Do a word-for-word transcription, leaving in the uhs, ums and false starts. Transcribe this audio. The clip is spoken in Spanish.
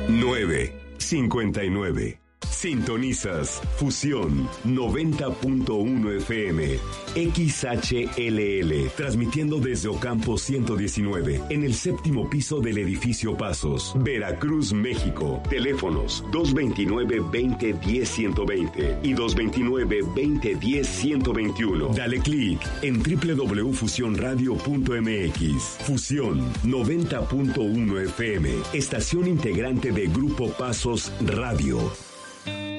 nueve cincuenta y nueve. Sintonizas Fusión noventa punto uno F M, X H L L, transmitiendo desde Ocampo ciento diecinueve, en el séptimo piso del edificio Pasos, Veracruz, México. Teléfonos dos veintinueve, veinte, diez, ciento veinte y dos veintinueve, veinte, diez, ciento veintiuno. Dale clic en doble u doble u doble u punto fusión radio punto m x. Fusión noventa punto uno F M, estación integrante de Grupo Pasos Radio.